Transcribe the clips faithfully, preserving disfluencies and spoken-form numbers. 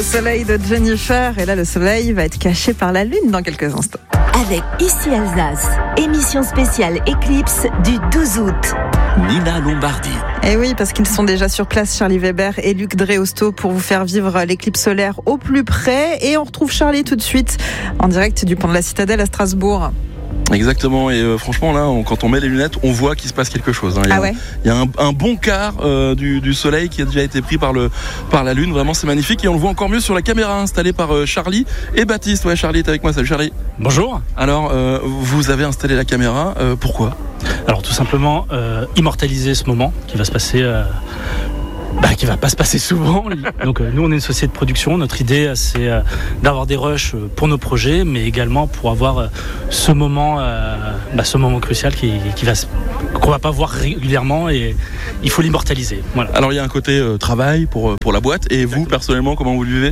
Le soleil de Jennifer, et là le soleil va être caché par la lune dans quelques instants. Avec Ici Alsace, émission spéciale Éclipse du douze août. Nina Lombardi. Et oui, parce qu'ils sont déjà sur place, Charlie Weber et Luc Dreosto, pour vous faire vivre l'éclipse solaire au plus près. Et on retrouve Charlie tout de suite en direct du pont de la Citadelle à Strasbourg. Exactement, et euh, franchement là, on, quand on met les lunettes, on voit qu'il se passe quelque chose. Hein. Il y a, ah ouais. il y a un, un bon quart euh, du, du soleil qui a déjà été pris par, le, par la lune. Vraiment, c'est magnifique, et on le voit encore mieux sur la caméra installée par euh, Charlie et Baptiste. Ouais, Charlie est avec moi. Salut Charlie. Bonjour. Alors, euh, vous avez installé la caméra. Euh, pourquoi ? Alors tout simplement euh, immortaliser ce moment qui va se passer. Euh... Bah, qui va pas se passer souvent. Donc euh, nous on est une société de production. Notre idée c'est euh, d'avoir des rushs pour nos projets, mais également pour avoir euh, ce moment, euh, bah, ce moment crucial qui, qui va qu'on va pas voir régulièrement, et il faut l'immortaliser. Voilà. Alors il y a un côté euh, travail pour pour la boîte, et vous personnellement comment vous le vivez ?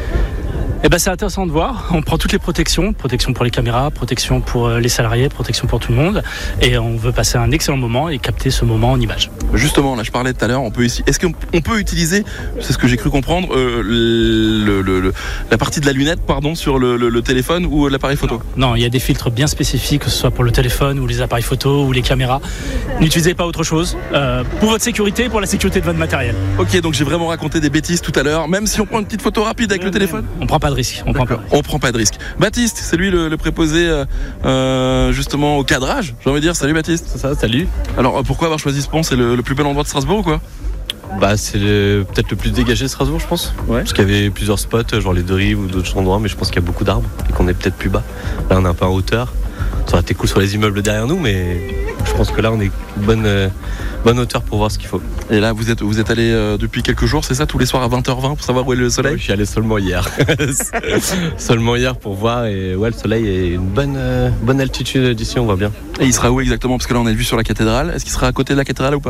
Eh ben, c'est intéressant de voir. On prend toutes les protections, protection pour les caméras, protection pour les salariés, protection pour tout le monde, et on veut passer un excellent moment et capter ce moment en images. Justement, là je parlais tout à l'heure, on peut ici, est-ce qu'on peut utiliser, c'est ce que j'ai cru comprendre, euh, le, le, le, la partie de la lunette, pardon, sur le, le, le téléphone ou l'appareil photo ? Non, non, il y a des filtres bien spécifiques, que ce soit pour le téléphone ou les appareils photo ou les caméras. N'utilisez pas autre chose, euh, pour votre sécurité, pour la sécurité de votre matériel. Ok, donc j'ai vraiment raconté des bêtises tout à l'heure, même si on prend une petite photo rapide avec euh, le téléphone ? On prend pas de risque. On prend pas. On prend pas de risque. Baptiste, c'est lui le, le préposé euh, euh, justement au cadrage, j'ai envie de dire. Salut Baptiste. C'est ça, salut. Alors pourquoi avoir choisi ce pont ? C'est le, le plus bel endroit de Strasbourg ou quoi ? Bah c'est le, peut-être le plus dégagé de Strasbourg, je pense. Ouais. Parce qu'il y avait plusieurs spots, genre les deux rives ou d'autres endroits, mais je pense qu'il y a beaucoup d'arbres et qu'on est peut-être plus bas. Là on est un peu en hauteur. Ça aurait été cool sur les immeubles derrière nous, mais je pense que là on est une bonne, euh, bonne hauteur pour voir ce qu'il faut. Et là vous êtes, vous êtes allé euh, depuis quelques jours, c'est ça, tous les soirs à vingt heures vingt pour savoir où est le soleil ? Ouais, je suis allé seulement hier. Seulement hier pour voir, et ouais, le soleil est une bonne, euh, bonne altitude d'ici, on voit bien. Et il sera où exactement ? Parce que là on a vu sur la cathédrale. Est-ce qu'il sera à côté de la cathédrale ou pas ?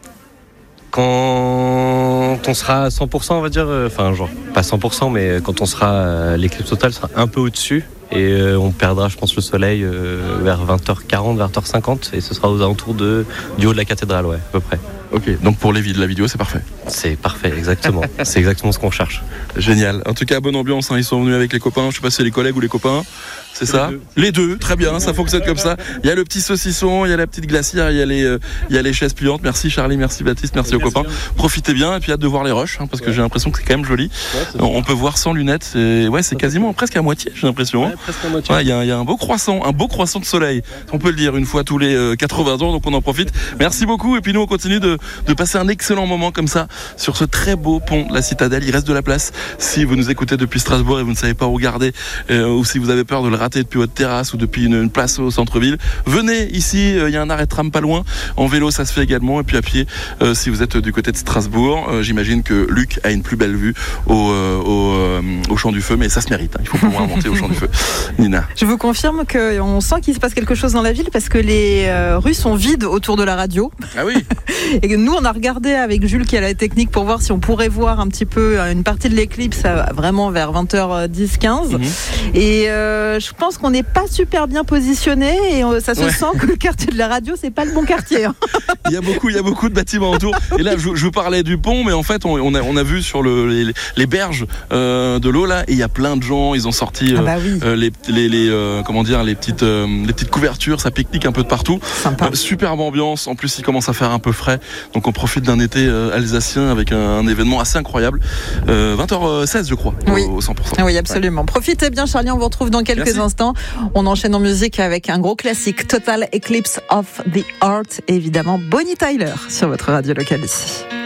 Quand on sera à cent pour cent, on va dire, enfin genre pas cent pour cent, mais quand on sera, l'éclipse totale sera un peu au-dessus, et euh, on perdra, je pense, le soleil euh, vers vingt heures quarante, vingt heures cinquante, et ce sera aux alentours de, du haut de la cathédrale, ouais, à peu près. Ok, donc pour les vid- la vidéo, c'est parfait. C'est parfait, exactement. C'est exactement ce qu'on cherche. Génial. En tout cas, bonne ambiance, hein. Ils sont venus avec les copains. Je sais pas si c'est les collègues ou les copains. C'est ça ? Les deux. Les deux, très bien, ça fonctionne comme ça. Il y a le petit saucisson, il y a la petite glacière, il y a les, euh, il y a les chaises pliantes. Merci Charlie, merci Baptiste, merci, merci aux copains. Bien. Profitez bien, et puis hâte de voir les rushs, hein, parce que ouais. J'ai l'impression que c'est quand même joli. Ouais, on peut voir sans lunettes. Et ouais, c'est ça quasiment presque à moitié, j'ai l'impression. Ouais, presque à moitié. Ouais, il y a, il y a un beau croissant, un beau croissant de soleil. On peut le dire une fois tous les euh, quatre-vingts ans, donc on en profite. Merci beaucoup, et puis nous on continue de, de passer un excellent moment comme ça sur ce très beau pont de la Citadelle. Il reste de la place si vous nous écoutez depuis Strasbourg et vous ne savez pas où regarder, euh, ou si vous avez peur de le rater depuis votre terrasse ou depuis une, une place au centre-ville. Venez ici, il euh, y a un arrêt de tram pas loin. En vélo ça se fait également, et puis à pied euh, si vous êtes du côté de Strasbourg. Euh, j'imagine que Luc a une plus belle vue au, euh, au, euh, au Champ du Feu, mais ça se mérite, hein. Il faut pouvoir monter au Champ du Feu. Nina. Je vous confirme qu'on sent qu'il se passe quelque chose dans la ville, parce que les euh, rues sont vides autour de la radio. Ah oui. Et que nous on a regardé avec Jules qui a la technique pour voir si on pourrait voir un petit peu une partie de l'éclipse vraiment vers vingt heures dix quinze. Mmh. Et euh, je pense qu'on n'est pas super bien positionné, et ça se ouais. sent que le quartier de la radio c'est pas le bon quartier. Hein. Il y a beaucoup, il y a beaucoup de bâtiments autour. Et là, je, je vous parlais du pont, mais en fait, on, on, a, on a vu sur le, les, les berges euh, de l'eau là, et il y a plein de gens. Ils ont sorti euh, ah bah oui. euh, les, les, les euh, comment dire, les petites, euh, les petites couvertures. Ça pique-nique un peu de partout. Euh, superbe ambiance. En plus, il commence à faire un peu frais, donc on profite d'un été euh, alsacien avec un, un événement assez incroyable. Euh, vingt heures seize, je crois, oui. au, au cent pour cent. Oui, absolument. Ouais. Profitez bien, Charlie. On vous retrouve dans quelques Merci. instants. On enchaîne en musique avec un gros classique, Total Eclipse of the Heart, évidemment Bonnie Tyler sur votre radio locale ici.